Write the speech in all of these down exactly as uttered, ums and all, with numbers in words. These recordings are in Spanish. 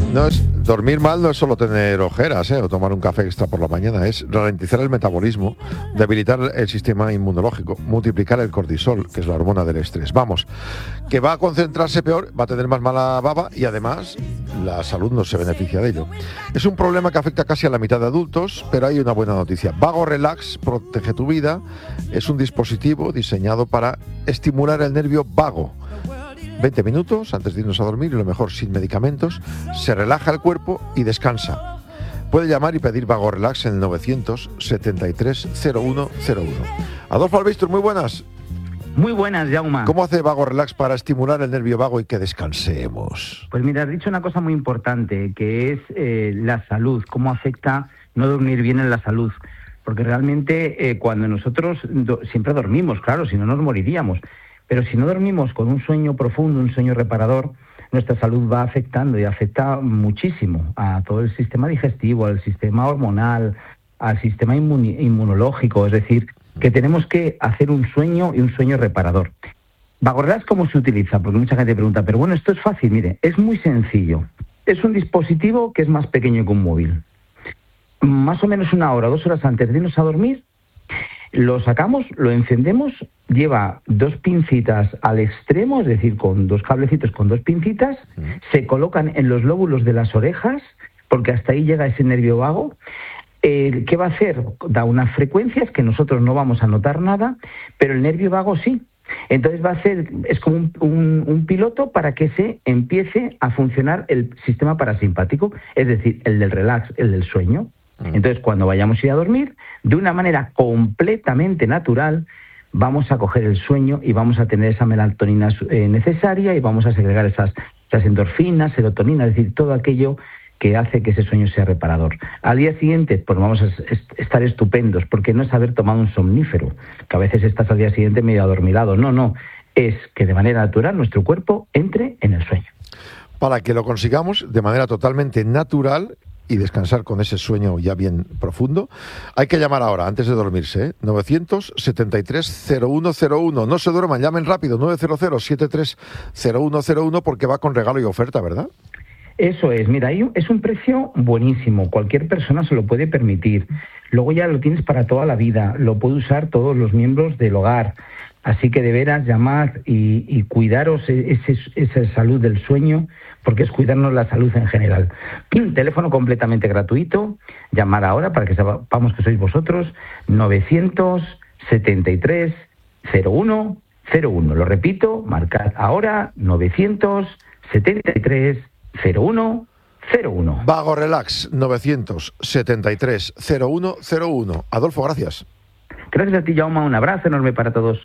No es, dormir mal no es solo tener ojeras, ¿eh? o tomar un café extra por la mañana, es ralentizar el metabolismo, debilitar el sistema inmunológico, multiplicar el cortisol, que es la hormona del estrés. Vamos, que va a concentrarse peor, va a tener más mala baba y además la salud no se beneficia de ello. Es un problema que afecta casi a la mitad de adultos, pero hay una buena noticia. Vago Relax protege tu vida, es un dispositivo diseñado para estimular el nervio vago. veinte minutos antes de irnos a dormir y lo mejor sin medicamentos, se relaja el cuerpo y descansa. Puede llamar y pedir Vago Relax en el novecientos setenta y tres cero uno cero uno. Adolfo Albistur, muy buenas. Muy buenas, Jaume. ¿Cómo hace Vago Relax para estimular el nervio vago y que descansemos? Pues mira, has dicho una cosa muy importante, que es eh, la salud, cómo afecta no dormir bien en la salud. Porque realmente eh, cuando nosotros do- siempre dormimos, claro, si no nos moriríamos. Pero si no dormimos con un sueño profundo, un sueño reparador, nuestra salud va afectando y afecta muchísimo a todo el sistema digestivo, al sistema hormonal, al sistema inmun- inmunológico. Es decir, que tenemos que hacer un sueño y un sueño reparador. Vago Relax, ¿cómo se utiliza? Porque mucha gente pregunta, pero bueno, esto es fácil. Mire, es muy sencillo. Es un dispositivo que es más pequeño que un móvil. Más o menos una hora, dos horas antes de irnos a dormir, lo sacamos, lo encendemos, lleva dos pincitas al extremo, es decir, con dos cablecitos con dos pincitas, se colocan en los lóbulos de las orejas, porque hasta ahí llega ese nervio vago. Eh, ¿Qué va a hacer? Da unas frecuencias que nosotros no vamos a notar nada, pero el nervio vago sí. Entonces va a ser, es como un, un, un piloto para que se empiece a funcionar el sistema parasimpático, es decir, el del relax, el del sueño. Entonces, cuando vayamos a ir a dormir, de una manera completamente natural, vamos a coger el sueño y vamos a tener esa melatonina eh, necesaria y vamos a segregar esas, esas endorfinas, serotonina, es decir, todo aquello que hace que ese sueño sea reparador. Al día siguiente, pues vamos a est- estar estupendos, porque no es haber tomado un somnífero, que a veces estás al día siguiente medio adormilado. No, no, es que de manera natural nuestro cuerpo entre en el sueño. Para que lo consigamos de manera totalmente natural y descansar con ese sueño ya bien profundo, hay que llamar ahora, antes de dormirse, ¿eh? novecientos setenta y tres cero uno cero uno. No se duerman, llamen rápido, nueve cero cero siete tres cero uno cero uno, porque va con regalo y oferta, ¿verdad? Eso es, mira, es un precio buenísimo, cualquier persona se lo puede permitir. Luego ya lo tienes para toda la vida, lo puede usar todos los miembros del hogar. Así que de veras llamad y, y cuidaros ese, esa salud del sueño, porque es cuidarnos la salud en general. Teléfono completamente gratuito, llamar ahora para que sepamos que sois vosotros, novecientos setenta y tres cero uno cero uno. Lo repito, marcad ahora, novecientos setenta y tres cero uno cero uno. Vago Relax, novecientos setenta y tres cero uno cero uno. Adolfo, gracias. Gracias a ti, Jaume, un abrazo enorme para todos.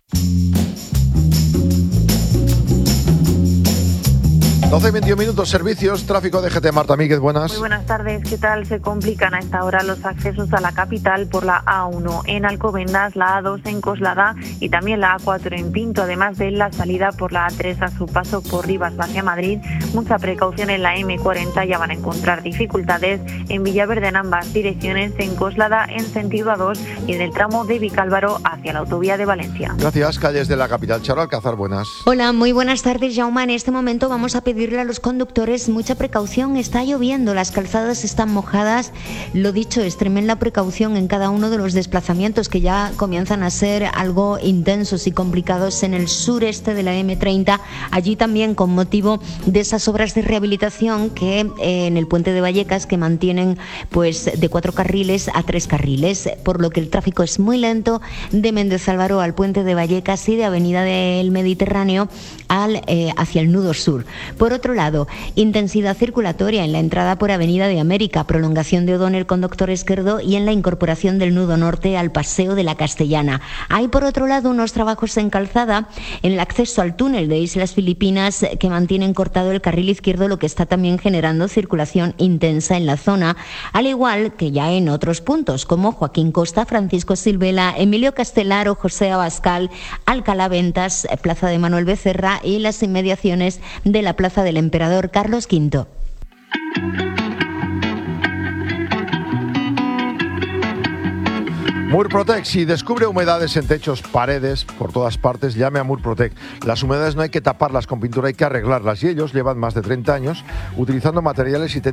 doce y veintiún minutos, servicios, tráfico de G T. Marta Míguez, buenas. Muy buenas tardes, ¿qué tal? Se complican a esta hora los accesos a la capital por la A uno en Alcobendas, la A dos en Coslada y también la A cuatro en Pinto, además de la salida por la A tres a su paso por Rivas hacia Madrid. Mucha precaución en la eme cuarenta, ya van a encontrar dificultades en Villaverde en ambas direcciones, en Coslada en sentido A dos y en el tramo de Vicálvaro hacia la autovía de Valencia. Gracias, calles de la capital. Charo Alcázar, buenas. Hola, muy buenas tardes, Jaume. En este momento vamos a pedir a los conductores mucha precaución. Está lloviendo, las calzadas están mojadas. Lo dicho, extremen la precaución en cada uno de los desplazamientos que ya comienzan a ser algo intensos y complicados en el sureste de la eme treinta. Allí también con motivo de esas obras de rehabilitación que eh, en el puente de Vallecas, que mantienen pues de cuatro carriles a tres carriles, por lo que el tráfico es muy lento de Méndez Álvaro al puente de Vallecas y de Avenida del Mediterráneo al, eh, hacia el nudo sur. Por otro lado, intensidad circulatoria en la entrada por Avenida de América, prolongación de O'Donnell con Doctor Esquerdo y en la incorporación del nudo norte al Paseo de la Castellana. Hay por otro lado unos trabajos en calzada en el acceso al túnel de Islas Filipinas que mantienen cortado el carril izquierdo, lo que está también generando circulación intensa en la zona, al igual que ya en otros puntos como Joaquín Costa, Francisco Silvela, Emilio Castelar, José Abascal, Alcalá Ventas, Plaza de Manuel Becerra y las inmediaciones de la Plaza del Emperador Carlos quinto. Murprotec, si descubre humedades en techos, paredes, por todas partes, llame a Murprotec. Las humedades no hay que taparlas con pintura, hay que arreglarlas y ellos llevan más de treinta años utilizando materiales y